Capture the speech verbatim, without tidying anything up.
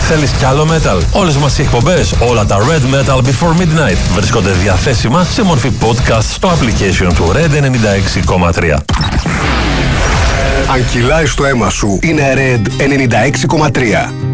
Θέλεις κι άλλο metal? Όλες μας οι εκπομπές, όλα τα Red Metal Before Midnight βρίσκονται διαθέσιμα σε μορφή podcast στο application του Red ενενήντα έξι κόμμα τρία. Αν κυλάει στο αίμα σου, είναι Red ενενήντα έξι κόμμα τρία.